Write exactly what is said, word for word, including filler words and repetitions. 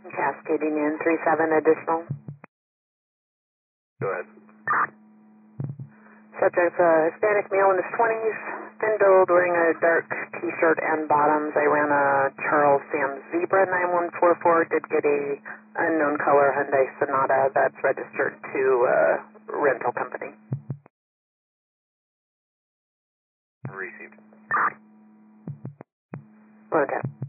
Cascading in three seven additional. Go ahead. Subject's a Hispanic male in his twenties, thin build, wearing a dark t-shirt and bottoms. I ran a Charles Sam Zebra nine one four four, did get a unknown color Hyundai Sonata that's registered to a rental company. Received. Okay.